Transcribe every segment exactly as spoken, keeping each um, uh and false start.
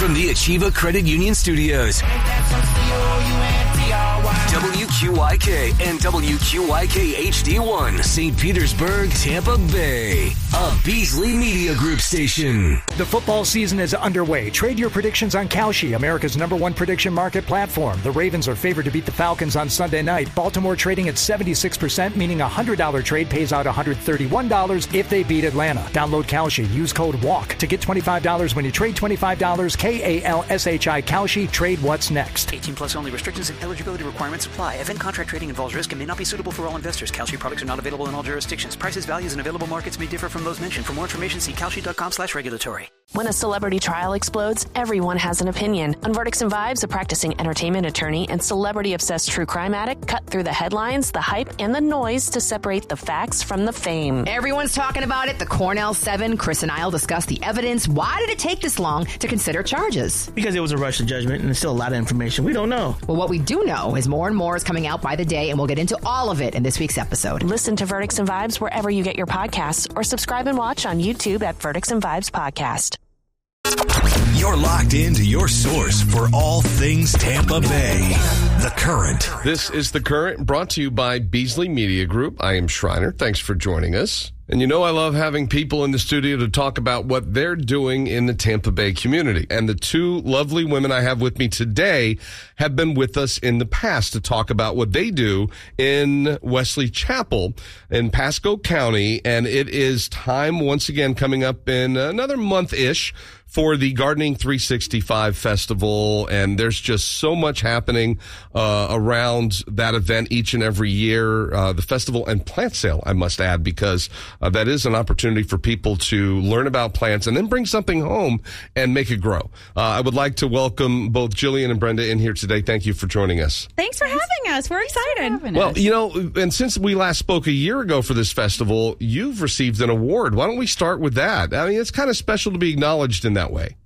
from the Achieva Credit Union Studios. W Q Y K and W Q Y K H D one, Saint Petersburg, Tampa Bay. A Beasley Media Group station. The football season is underway. Trade your predictions on Kalshi, America's number one prediction market platform. The Ravens are favored to beat the Falcons on Sunday night. Baltimore trading at seventy-six percent, meaning a one hundred dollars trade pays out one hundred thirty-one dollars if they beat Atlanta. Download Kalshi. Use code WALK to get twenty-five dollars when you trade twenty-five dollars. K A L S H I Kalshi. Trade what's next. eighteen plus only. Restrictions and eligibility requirements apply. Event contract trading involves risk and may not be suitable for all investors. Kalshi products are not available in all jurisdictions. Prices, values, and available markets may differ from those mentioned. For more information, see kalshi.com slash regulatory. When a celebrity trial explodes, everyone has an opinion. On Verdicts and Vibes, a practicing entertainment attorney and celebrity-obsessed true crime addict cut through the headlines, the hype, and the noise to separate the facts from the fame. Everyone's talking about it. The Cornell Seven. Chris and I'll discuss the evidence. Why did it take this long to consider charges? Because it was a rush to judgment, and there's still a lot of information we don't know. Well, what we do know is more and more is coming out by the day, and we'll get into all of it in this week's episode. Listen to Verdicts and Vibes wherever you get your podcasts, or subscribe and watch on YouTube at Verdicts and Vibes Podcast. You're locked into your source for all things Tampa Bay. The Current. This is The Current, brought to you by Beasley Media Group. I am Schreiner. Thanks for joining us. And you know I love having people in the studio to talk about what they're doing in the Tampa Bay community. And the two lovely women I have with me today have been with us in the past to talk about what they do in Wesley Chapel in Pasco County. And it is time once again coming up in another month-ish for the Gardening three sixty-five Festival, and there's just so much happening uh, around that event each and every year. Uh, the festival and plant sale, I must add, because uh, that is an opportunity for people to learn about plants and then bring something home and make it grow. Uh, I would like to welcome both Jillian and Brenda in here today. Thank you for joining us. Thanks for having us. We're excited. Well, you know, and since we last spoke a year ago for this festival, you've received an award. Why don't we start with that? I mean, it's kind of special to be acknowledged in that way.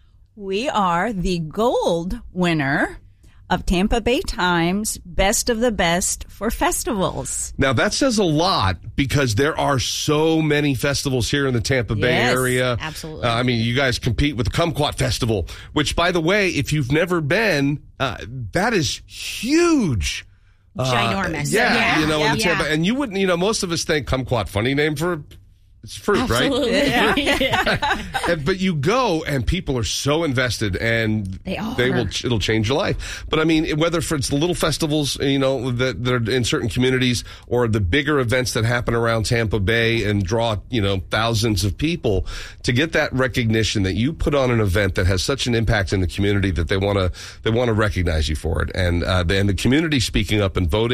We are the gold winner of Tampa Bay Times Best of the Best for Festivals. Now, that says a lot because there are so many festivals here in the Tampa Bay yes, area. Absolutely. Uh, I mean, you guys compete with the Kumquat Festival, which, by the way, if you've never been, uh, that is huge. Ginormous. Uh, yeah, yeah, you know, yeah, in the Tampa, yeah. and you wouldn't, you know, most of us think Kumquat, funny name for it's fruit, Absolutely. right? Yeah. and, but you go and people are so invested and they, are. they will, it'll change your life. But I mean, whether for it's the little festivals, you know, that, that are in certain communities or the bigger events that happen around Tampa Bay and draw, you know, thousands of people, to get that recognition that you put on an event that has such an impact in the community that they want to, they want to recognize you for it. And, uh, and the community speaking up and voting